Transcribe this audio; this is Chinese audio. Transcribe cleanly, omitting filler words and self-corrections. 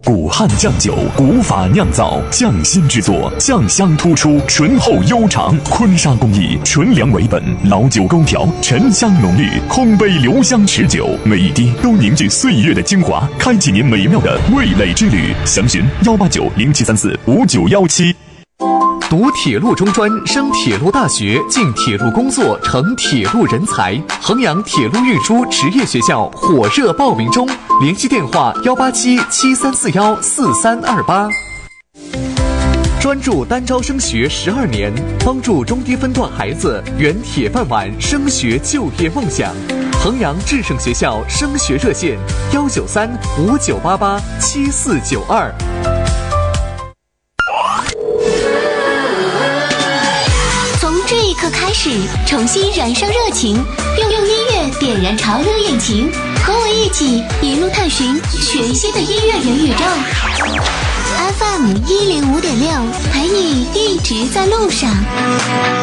古汉酱酒，古法酿造，匠心制作，酱香突出，醇厚悠长。坤沙工艺，纯粮为本，老酒勾调，沉香浓郁，空杯留香持久，每一滴都凝聚岁月的精华，开启您美妙的味蕾之旅。详询18907345917。 读铁路中专，升铁路大学，进铁路工作，成铁路人才。衡阳铁路运输职业学校火热报名中，联系电话18773414328。专注单招升学12年，帮助中低分段孩子圆铁饭碗升学就业梦想。衡阳智胜学校升学热线19359887492。 这一刻开始，重新燃烧热情，用音乐点燃潮流引擎，和我一起一路探寻全新的音乐元宇宙。FM105.6，陪你一直在路上。